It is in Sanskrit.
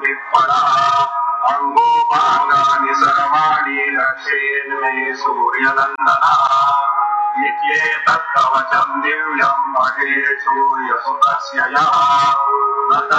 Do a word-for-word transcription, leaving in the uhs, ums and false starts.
विप्पणः अंगोपांगानि सर्वाणि रक्षेन्मे सूर्यनन्दनः इत्येतत् कवचं दिव्यं महे सूर्यसुतस्य यः